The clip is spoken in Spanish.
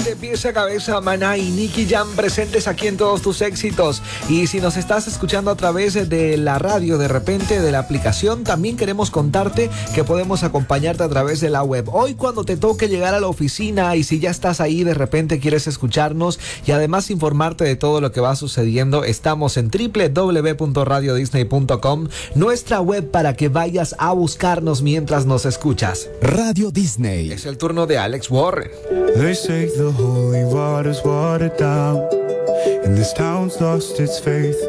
de pies a cabeza, Maná y Nicky Jam presentes aquí en todos tus éxitos. Y si nos estás escuchando a través de la radio, de repente de la aplicación, también queremos contarte que podemos acompañarte a través de la web. Hoy, cuando te toque llegar a la oficina y si ya estás ahí, de repente quieres escucharnos y además informarte de todo lo que va sucediendo, estamos en www.radiodisney.com, nuestra web, para que vayas a buscarnos mientras nos escuchas. Radio Disney. Es el turno de Alex Warren. They say the holy water's watered down, and this town's lost its faith.